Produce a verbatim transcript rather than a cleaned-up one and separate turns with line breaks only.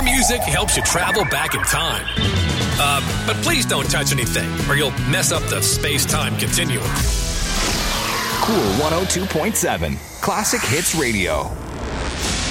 music helps you travel back in time. Uh, but please don't touch anything, or you'll mess up the space-time continuum.
Cool one oh two point seven. Classic Hits Radio.